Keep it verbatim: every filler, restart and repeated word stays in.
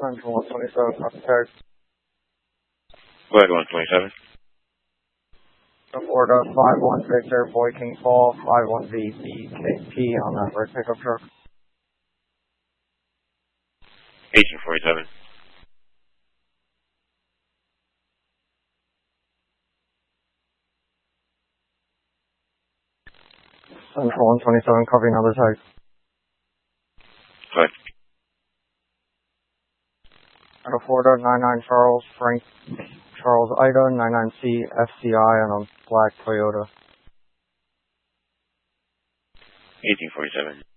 Central one twenty-seven, contact. Go ahead, one twenty-seven. Florida five one Victor, Boy King Fall, five one V B K P on that red pickup truck. eighteen forty-seven. Central one twenty-seven, covering other side. Go ahead. Out of Florida, nine nine Charles, Frank Charles Ida, nine nine C F C I on a black Toyota. eighteen forty-seven.